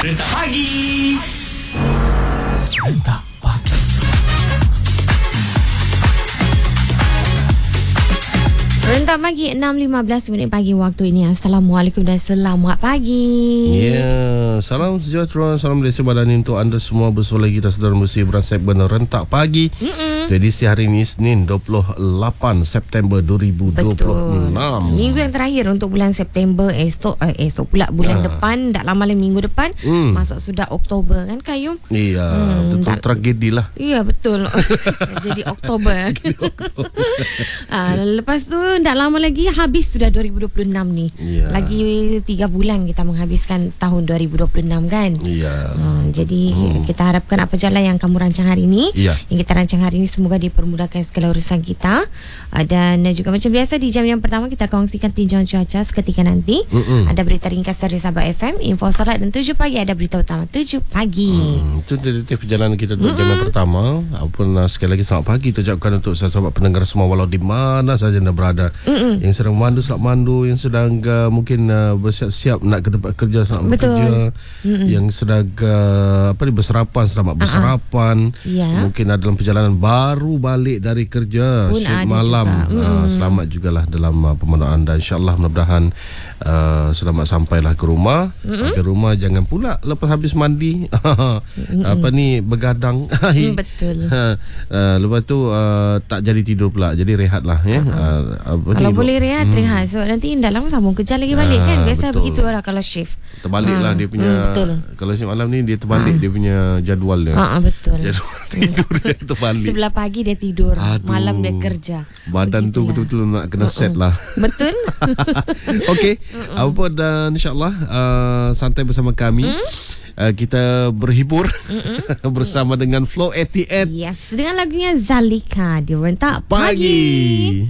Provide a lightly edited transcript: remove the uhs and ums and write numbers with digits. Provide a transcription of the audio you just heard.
Rentak pagi. Rentak pagi. Rentak pagi 6.15 minit pagi waktu ini. Assalamualaikum dan selamat pagi. Ya, salam sejahtera, salam Malaysia Madani untuk anda semua. Bersua lagi kita sedang bersih segmen Rentak Pagi. Edisi hari ini Isnin 28 September 2026. Betul. Minggu yang terakhir untuk bulan September. Esok pula bulan depan. Tak lama lagi minggu depan masuk sudah Oktober kan Kayum? Iya, betul tragedi lah. Ya betul. Jadi Oktober. Lepas tu tak lama lagi habis sudah 2026 ni. Ya. Lagi 3 bulan kita menghabiskan tahun 2026 kan. Iya. Jadi kita harapkan apa jalan yang kamu rancang hari ini, Ya. yang kita rancang hari ini, semoga dipermudahkan segala urusan kita. Dan juga macam biasa di jam yang pertama kita kongsikan tinjauan cuaca seketika nanti. Ada berita ringkas dari Sabah FM, info solat, dan 7 pagi ada berita utama 7 pagi. Itu detektif perjalanan kita untuk jam yang pertama. Apapun sekali lagi selamat pagi kita ucapkan untuk sahabat pendengar semua walau di mana sahaja anda berada. Yang sedang memandu selamat mandu, yang sedang mungkin bersiap-siap nak ke tempat kerja selamat bekerja. Yang sedang berserapan selamat berserapan. Mungkin ada dalam perjalanan baru balik dari kerja shift malam. Selamat jugalah dalam pemanduan, dan insyaAllah mudah-mudahan selamat sampailah ke rumah. Ke rumah jangan pula lepas habis mandi begadang. Betul. Lepas tu tak jadi tidur pula, jadi rehatlah ya. Kalau boleh rehat. So nanti dalam sambung kerja lagi balik kan. Biasa betul. begitu lah kalau shift. Terbaliklah dia punya. Kalau shift malam ni dia terbalik dia punya jadual dia. Betul. Jadual tidur dia terbalik. Sebelah pagi dia tidur, malam dia kerja. Badan tu betul-betul nak kena set lah. Betul. Okey. Apa dan insyaAllah santai bersama kami. Kita berhibur bersama dengan Flow 88. Yes, dengan lagunya Zalika di Rentak Pagi.